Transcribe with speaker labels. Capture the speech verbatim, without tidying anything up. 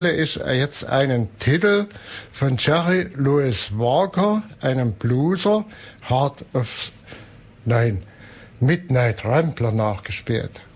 Speaker 1: ist jetzt einen Titel von Jerry Louis Walker, einem Blueser, Heart of, nein, Midnight Rambler nachgespielt.